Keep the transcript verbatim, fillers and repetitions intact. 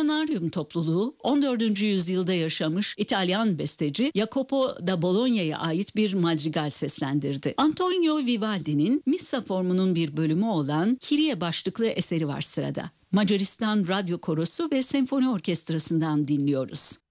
Millenarium topluluğu on dördüncü yüzyılda yaşamış İtalyan besteci Jacopo da Bologna'ya ait bir madrigal seslendirdi. Antonio Vivaldi'nin Missa formunun bir bölümü olan Kyrie başlıklı eseri var sırada. Macaristan Radyo Korosu ve Senfoni Orkestrası'ndan dinliyoruz.